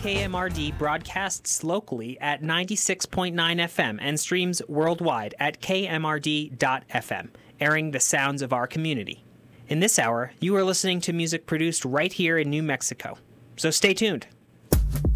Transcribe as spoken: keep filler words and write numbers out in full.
K M R D broadcasts locally at ninety-six point nine F M and streams worldwide at K M R D dot F M, airing the sounds of our community. In this hour, you are listening to music produced right here in New Mexico. So stay tuned.